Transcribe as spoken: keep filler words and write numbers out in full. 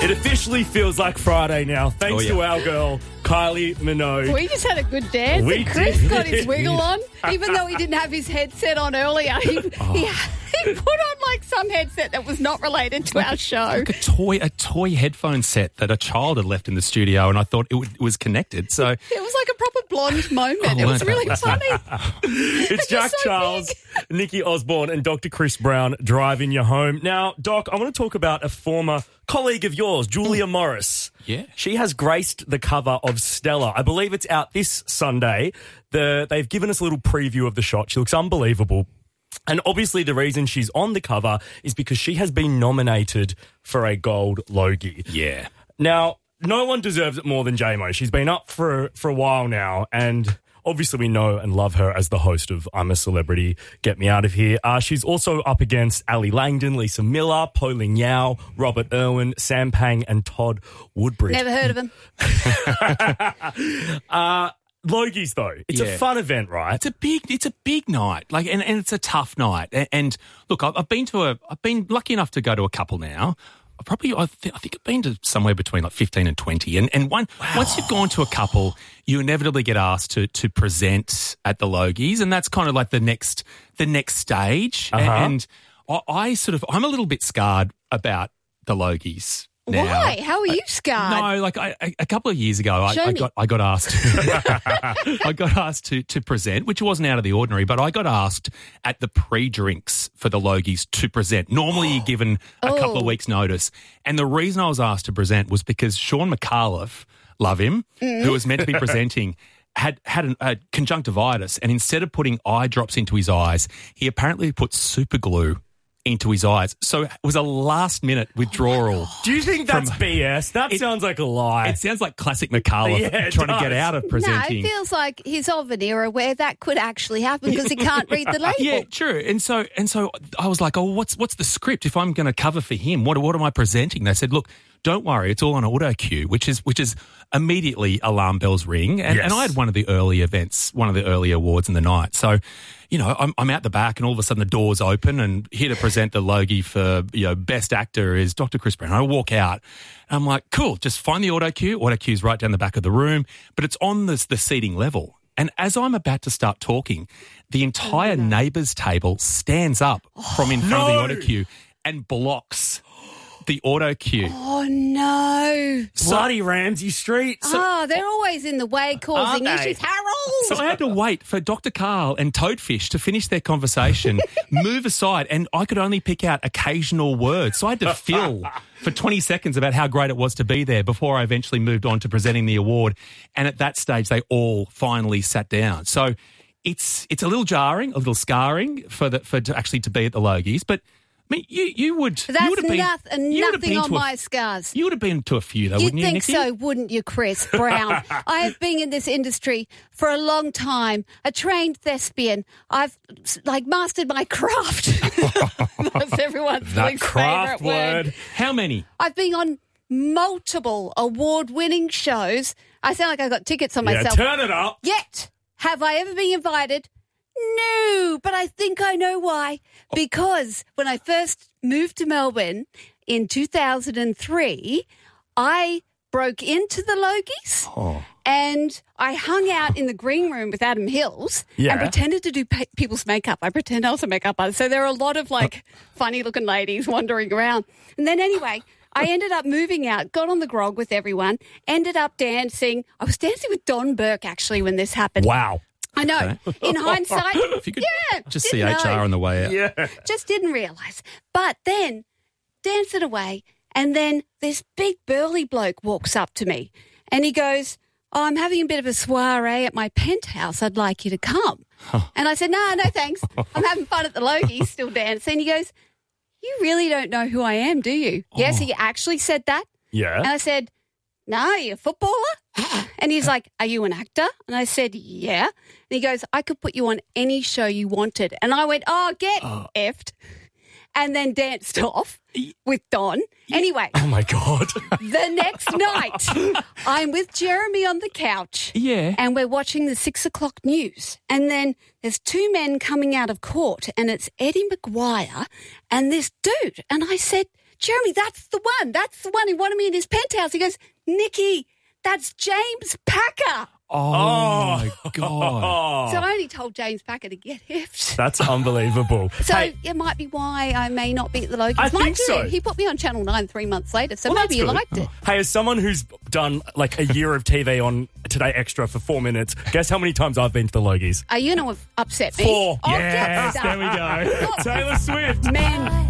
It officially feels like Friday now, thanks Oh, yeah. to our girl, Kylie Minogue. We just had a good dance. We and Chris did. got his wiggle on, even though he didn't have his headset on earlier. He, Oh. he, he put on like some headset that was not related to our show. Like a toy, a toy headphone set that a child had left in the studio, and I thought it, w- it was connected. So It was like a proper blonde moment. Oh, It was weren't really they? funny. It's You're Jack so Charles, Nikki Osborne, and Doctor Chris Brown driving you home. Now, Doc, I want to talk about a former colleague of yours, Julia Morris. Yeah. She has graced the cover of Stella. I believe it's out this Sunday. The, they've given us a little preview of the shot. She looks unbelievable. And obviously the reason she's on the cover is because she has been nominated for a gold Logie. yeah, Now, no one deserves it more than J-Mo. She's been up for for a while now, and obviously we know and love her as the host of I'm a Celebrity, Get Me Out of Here. Uh, she's also up against Ali Langdon, Lisa Miller, Pauline Yao, Robert Irwin, Sam Pang, and Todd Woodbridge. Never heard of him. uh, Logies, though, it's Yeah. a fun event, right? it's a big, it's a big night. Like, and, and it's a tough night. And, and look, I've, I've been to a, I've been lucky enough to go to a couple now. I probably, I, th- I think I've been to somewhere between like fifteen and twenty. And and one once you've gone to a couple, you inevitably get asked to to present at the Logies, and that's kind of like the next the next stage. Uh-huh. And I, I sort of, I'm a little bit scarred about the Logies. Now. Why? How are you scarred? No, like I, I, a couple of years ago, I, Show I me. got I got asked. I got asked to to present, which wasn't out of the ordinary. But I got asked at the pre-drinks for the Logies to present. Normally, you're given a couple of Oh. weeks' notice, and the reason I was asked to present was because Sean McAuliffe, love him, who was meant to be presenting. Had had an, a conjunctivitis, and instead of putting eye drops into his eyes, he apparently put super glue into his eyes. So it was a last minute withdrawal. Do you think that's From- B S? That It- sounds like a lie. It sounds like classic McAuliffe Yeah, it trying to get does. out of No, presenting. it feels like he's of an era where that could actually happen because he can't read the label. Yeah, true. And so and so I was like, oh, what's what's the script? If I'm going to cover for him, what what am I presenting? They said, look, don't worry, it's all on auto cue, which is which is immediately alarm bells ring. And, Yes. and I had one of the early events, one of the early awards in the night. So, you know, I'm, I'm out the back, and all of a sudden the doors open, and here to present the Logie for, you know, best actor is Doctor Chris Brown. I walk out, and I'm like, cool, just find the auto cue. Auto cue's right down the back of the room, but it's on this, the seating level. And as I'm about to start talking, the entire neighbours table stands up from in front of the no. auto cue and blocks the auto cue. Oh, no. Bloody Ramsey Street. oh, they're always in the way causing Aren't they? issues. Harold! So I had to wait for Doctor Carl and Toadfish to finish their conversation, move aside, and I could only pick out occasional words. So I had to fill for twenty seconds about how great it was to be there before I eventually moved on to presenting the award. And at that stage, they all finally sat down. So it's it's a little jarring, a little scarring for the for to actually to be at the Logies, but. I mean, you, you would. That's you would have been, noth- you would have nothing been on to a- my scars. You would have been to a few, though, You'd wouldn't you, think Nikki? so, wouldn't you, Chris Brown? I have been in this industry for a long time, a trained thespian. I've, like, mastered my craft. That's everyone's That least craft favourite word. word. How many? I've been on multiple award-winning shows. I sound like I got tickets on Yeah, myself. turn it up. Yet, have I ever been invited? No, but I think I know why. Because when I first moved to Melbourne in two thousand three, I broke into the Logies Oh. and I hung out in the green room with Adam Hills Yeah. and pretended to do pa- people's makeup. I pretend I was a makeup artist. So there are a lot of like funny-looking ladies wandering around. And then anyway, I ended up moving out, got on the grog with everyone, ended up dancing. I was dancing with Don Burke, actually, when this happened. Wow. I know. In hindsight, If you could yeah, just see didn't H know. R on the way out. Yeah. Just didn't realise. But then, dancing away, and then this big burly bloke walks up to me, and he goes, "Oh, I'm having a bit of a soiree at my penthouse. I'd like you to come." And I said, "No, no, thanks. I'm having fun at the Logies, still dancing." He goes, "You really don't know who I am, do you?" Yes, he actually said that. Yeah. And I said, "No, you're a footballer?" And he's like, "Are you an actor?" And I said, "Yeah." And he goes, "I could put you on any show you wanted." And I went, "Oh, get effed." And then danced off with Don. Anyway, Oh, my God. the next night, I'm with Jeremy on the couch. Yeah. And we're watching the six o'clock news. And then there's two men coming out of court, and it's Eddie McGuire and this dude. And I said, Jeremy, that's the one. That's the one who wanted me in his penthouse. He goes, Nikki, that's James Packer. Oh, my God. So I only told James Packer to get hipped. That's unbelievable. So Hey, it might be why I may not be at the Logies. I Might think do. so. He put me on Channel nine three months later, so well, maybe you that's good. liked it. Hey, as someone who's done like a year of T V on Today Extra for four minutes, guess how many times I've been to the Logies? Are you going to upset me? Four. Oh, Yes, get there we stuff. go. Taylor Swift. Men.